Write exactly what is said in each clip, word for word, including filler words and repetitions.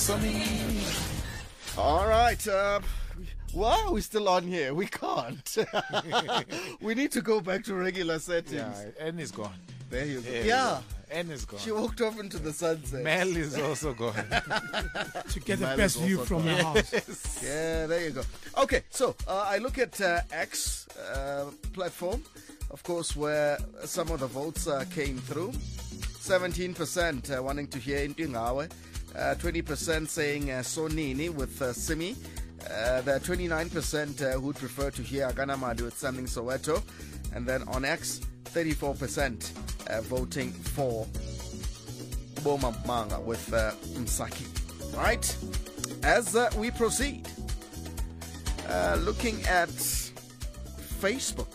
All right. Uh, wow, we're still on here. We can't. We need to go back to regular settings. Yeah, N is gone. There you go. Yeah. Yeah. N is gone. She walked off into the sunset. Mel is also gone. To get the Mel best is view also from gone. her house. Yeah, there you go. Okay, so uh, I look at uh, X uh, platform, of course, where some of the votes uh, came through. seventeen percent uh, wanting to hear Intingawe, uh, twenty percent saying uh, Sonini with uh, Simi. Uh, there are twenty-nine percent uh, who'd prefer to hear Akanamali with Something Soweto. And then on X, thirty-four percent uh, voting for Boma Manga with uh, Msaki. All right, as uh, we proceed, uh, looking at Facebook.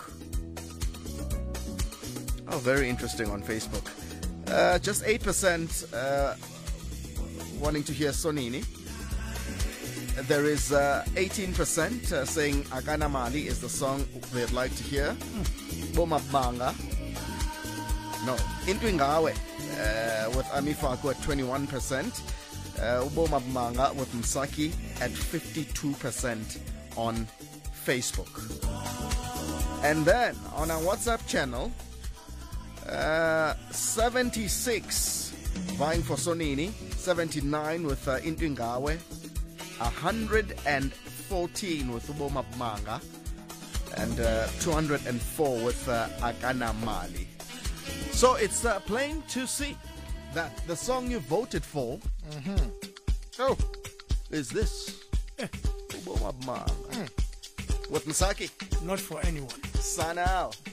Oh, very interesting on Facebook. Uh, just eight percent uh, wanting to hear Sonini. There is uh, eighteen percent uh, saying Akanamali is the song they'd like to hear. Boma Manga. No. Intwingawe uh, with Amifaku at twenty-one percent. Uh, Boma Manga with Msaki at fifty-two percent on Facebook. And then on our WhatsApp channel, uh, seventy-six vying for Sonini, seventy-nine with uh, Intwingawe, one hundred fourteen with Uboma Manga, and uh, two hundred four with uh, Akanamali. So it's uh, plain to see that the song you voted for Mm-hmm. Oh, is this Uboma Manga Mm. with Msaki. Not for anyone. Sana out.